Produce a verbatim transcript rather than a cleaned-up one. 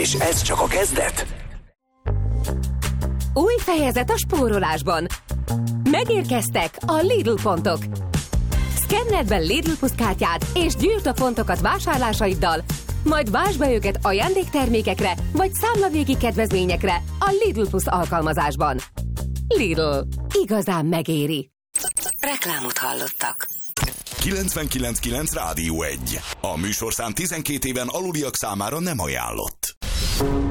És ez csak a kezdet. Új fejezet a spórolásban. Megérkeztek a Lidl pontok. Szkenneld be Lidl Plus kártyát és gyűjtsd a pontokat vásárlásaiddal, majd vásd be őket ajándéktermékekre vagy számlavégi kedvezményekre a Lidl Plus alkalmazásban. Lidl. Igazán megéri. Reklámot hallottak. kilencvenkilenc kilenc Rádió egy. A műsorszám tizenkét éven aluliak számára nem ajánlott.